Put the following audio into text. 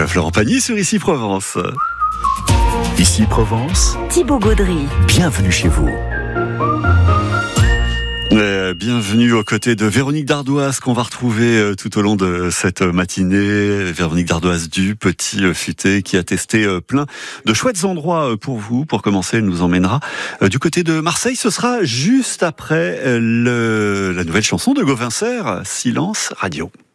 Florent Pagny sur Ici Provence. Ici Provence, Thibaut Gaudry. Bienvenue chez vous. Bienvenue aux côtés de Véronique Dardoise qu'on va retrouver tout au long de cette matinée. Véronique Dardoise du Petit Futé qui a testé plein de chouettes endroits pour vous. Pour commencer, elle nous emmènera du côté de Marseille. Ce sera juste après la nouvelle chanson de Gauvin Serre, Silence Radio.